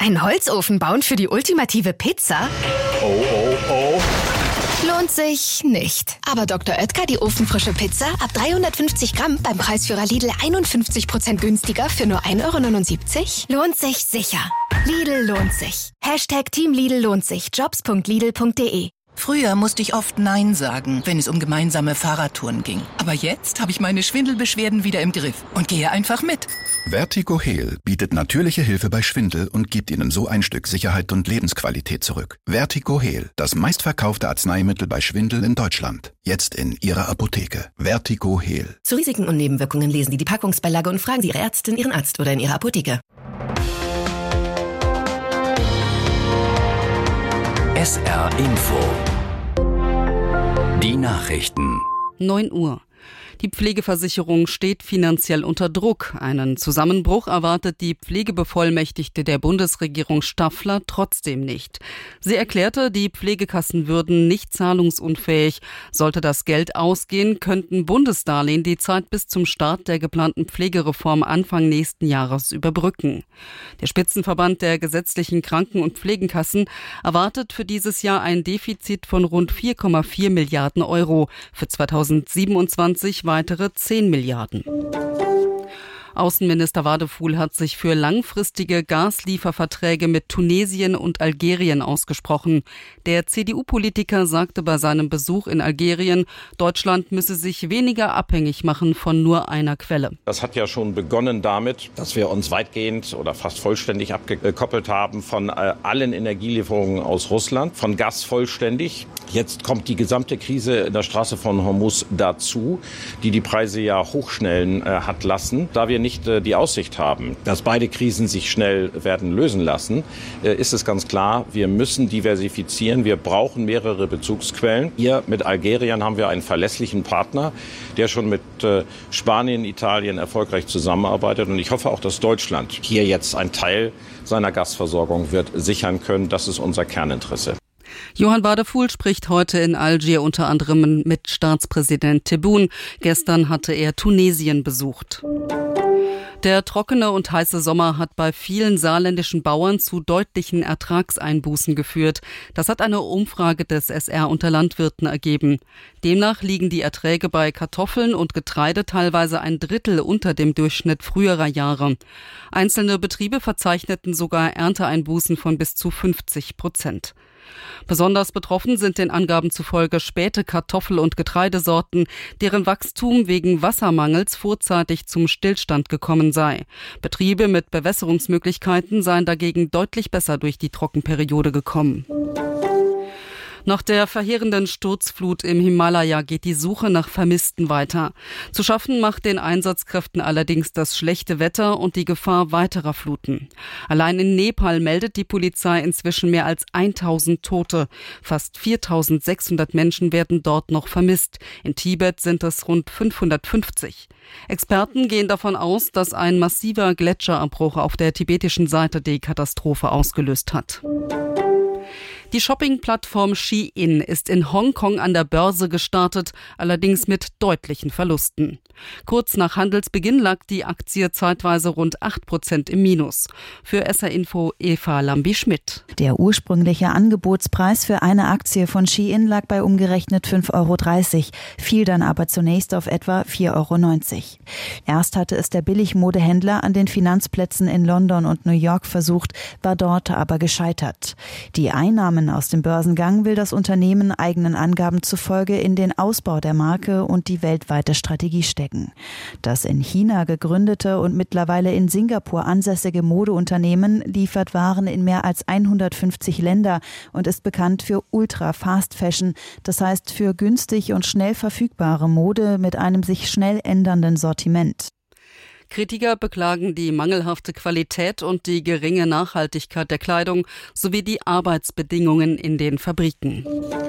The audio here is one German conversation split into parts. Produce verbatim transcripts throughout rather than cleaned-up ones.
Einen Holzofen bauen für die ultimative Pizza? Oh, oh, oh. Lohnt sich nicht. Aber Doktor Oetker, die ofenfrische Pizza, ab dreihundertfünfzig Gramm beim Preisführer Lidl einundfünfzig Prozent günstiger für nur ein Euro neunundsiebzig? Lohnt sich sicher. Lidl lohnt sich. Hashtag Team Lidl lohnt sich. Jobs punkt lidl punkt de. Früher musste ich oft Nein sagen, wenn es um gemeinsame Fahrradtouren ging. Aber jetzt habe ich meine Schwindelbeschwerden wieder im Griff und gehe einfach mit. Vertigo Heal bietet natürliche Hilfe bei Schwindel und gibt Ihnen so ein Stück Sicherheit und Lebensqualität zurück. Vertigo Heal, das meistverkaufte Arzneimittel bei Schwindel in Deutschland. Jetzt in Ihrer Apotheke. Vertigo Heal. Zu Risiken und Nebenwirkungen lesen Sie die Packungsbeilage und fragen Sie Ihre Ärztin, Ihren Arzt oder in Ihrer Apotheke. S R Info. Die Nachrichten. neun Uhr. Die Pflegeversicherung steht finanziell unter Druck. Einen Zusammenbruch erwartet die Pflegebevollmächtigte der Bundesregierung Staffler trotzdem nicht. Sie erklärte, die Pflegekassen würden nicht zahlungsunfähig. Sollte das Geld ausgehen, könnten Bundesdarlehen die Zeit bis zum Start der geplanten Pflegereform Anfang nächsten Jahres überbrücken. Der Spitzenverband der gesetzlichen Kranken- und Pflegenkassen erwartet für dieses Jahr ein Defizit von rund vier Komma vier Milliarden Euro. Für zweitausendsiebenundzwanzig weitere zehn Milliarden. Außenminister Wadefuhl hat sich für langfristige Gaslieferverträge mit Tunesien und Algerien ausgesprochen. Der C D U-Politiker sagte bei seinem Besuch in Algerien, Deutschland müsse sich weniger abhängig machen von nur einer Quelle. Das hat ja schon begonnen damit, dass wir uns weitgehend oder fast vollständig abgekoppelt haben von äh, allen Energielieferungen aus Russland, von Gas vollständig. Jetzt kommt die gesamte Krise in der Straße von Hormuz dazu, die die Preise ja hochschnellen äh, hat lassen. Da wir nicht die Aussicht haben, dass beide Krisen sich schnell werden lösen lassen, ist es ganz klar, wir müssen diversifizieren. Wir brauchen mehrere Bezugsquellen. Hier mit Algerien haben wir einen verlässlichen Partner, der schon mit Spanien, Italien erfolgreich zusammenarbeitet. Und ich hoffe auch, dass Deutschland hier jetzt einen Teil seiner Gasversorgung wird sichern können. Das ist unser Kerninteresse. Johann Wadefuhl spricht heute in Algier unter anderem mit Staatspräsident Tebboune. Gestern hatte er Tunesien besucht. Der trockene und heiße Sommer hat bei vielen saarländischen Bauern zu deutlichen Ertragseinbußen geführt. Das hat eine Umfrage des S R unter Landwirten ergeben. Demnach liegen die Erträge bei Kartoffeln und Getreide teilweise ein Drittel unter dem Durchschnitt früherer Jahre. Einzelne Betriebe verzeichneten sogar Ernteeinbußen von bis zu fünfzig Prozent. Besonders betroffen sind den Angaben zufolge späte Kartoffel- und Getreidesorten, deren Wachstum wegen Wassermangels vorzeitig zum Stillstand gekommen sei. Betriebe mit Bewässerungsmöglichkeiten seien dagegen deutlich besser durch die Trockenperiode gekommen. Nach der verheerenden Sturzflut im Himalaya geht die Suche nach Vermissten weiter. Zu schaffen macht den Einsatzkräften allerdings das schlechte Wetter und die Gefahr weiterer Fluten. Allein in Nepal meldet die Polizei inzwischen mehr als tausend Tote. Fast viertausendsechshundert Menschen werden dort noch vermisst. In Tibet sind es rund fünfhundertfünfzig. Experten gehen davon aus, dass ein massiver Gletscherabbruch auf der tibetischen Seite die Katastrophe ausgelöst hat. Die Shopping-Plattform Shein ist in Hongkong an der Börse gestartet, allerdings mit deutlichen Verlusten. Kurz nach Handelsbeginn lag die Aktie zeitweise rund acht Prozent im Minus. Für S R Info Eva Lambi-Schmidt. Der ursprüngliche Angebotspreis für eine Aktie von Shein lag bei umgerechnet fünf Euro dreißig, fiel dann aber zunächst auf etwa vier Euro neunzig. Erst hatte es der Billigmodehändler an den Finanzplätzen in London und New York versucht, war dort aber gescheitert. Die Einnahmen aus dem Börsengang will das Unternehmen eigenen Angaben zufolge in den Ausbau der Marke und die weltweite Strategie stecken. Das in China gegründete und mittlerweile in Singapur ansässige Modeunternehmen liefert Waren in mehr als hundertfünfzig Länder und ist bekannt für Ultra-Fast-Fashion, das heißt für günstig und schnell verfügbare Mode mit einem sich schnell ändernden Sortiment. Kritiker beklagen die mangelhafte Qualität und die geringe Nachhaltigkeit der Kleidung sowie die Arbeitsbedingungen in den Fabriken.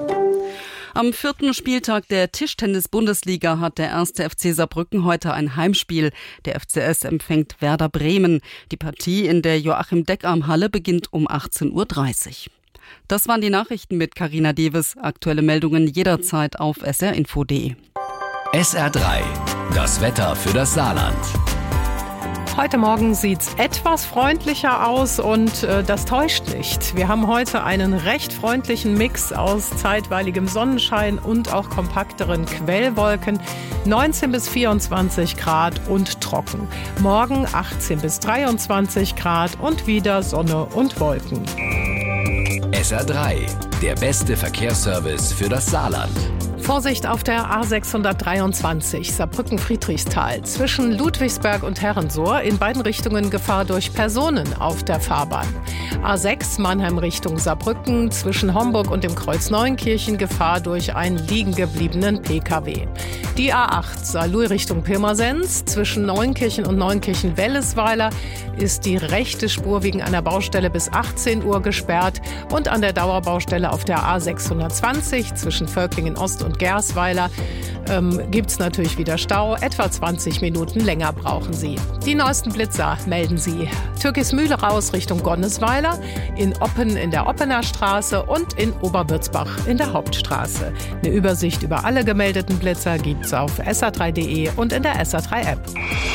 Am vierten Spieltag der Tischtennis-Bundesliga hat der erste F C Saarbrücken heute ein Heimspiel. Der F C S empfängt Werder Bremen. Die Partie in der Joachim-Deckarm-Halle beginnt um achtzehn Uhr dreißig. Das waren die Nachrichten mit Carina Deves. Aktuelle Meldungen jederzeit auf s r info punkt d e. S R drei. Das Wetter für das Saarland. Heute Morgen sieht es etwas freundlicher aus und äh, das täuscht nicht. Wir haben heute einen recht freundlichen Mix aus zeitweiligem Sonnenschein und auch kompakteren Quellwolken. neunzehn bis vierundzwanzig Grad und trocken. Morgen achtzehn bis dreiundzwanzig Grad und wieder Sonne und Wolken. S R drei, der beste Verkehrsservice für das Saarland. Vorsicht auf der A sechshundertdreiundzwanzig Saarbrücken-Friedrichsthal zwischen Ludwigsberg und Herrensohr. In beiden Richtungen Gefahr durch Personen auf der Fahrbahn. A sechs Mannheim Richtung Saarbrücken zwischen Homburg und dem Kreuz Neunkirchen Gefahr durch einen liegen gebliebenen P K W. Die A acht Saarlouis Richtung Pirmasens zwischen Neunkirchen und Neunkirchen-Wellesweiler ist die rechte Spur wegen einer Baustelle bis achtzehn Uhr gesperrt und an der Dauerbaustelle auf der A sechshundertzwanzig zwischen Völklingen Ost und Gersweiler ähm, gibt es natürlich wieder Stau. Etwa zwanzig Minuten länger brauchen Sie. Die neuesten Blitzer melden Sie. Türkismühle raus Richtung Gonnesweiler, in Oppen in der Oppener Straße und in Oberwürzbach in der Hauptstraße. Eine Übersicht über alle gemeldeten Blitzer gibt's auf S R drei punkt de und in der S R drei App.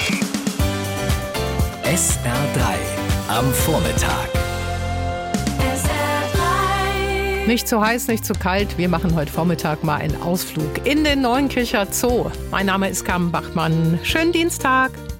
S R drei am Vormittag. Nicht zu heiß, nicht zu kalt. Wir machen heute Vormittag mal einen Ausflug in den Neunkircher Zoo. Mein Name ist Carmen Bachmann. Schönen Dienstag.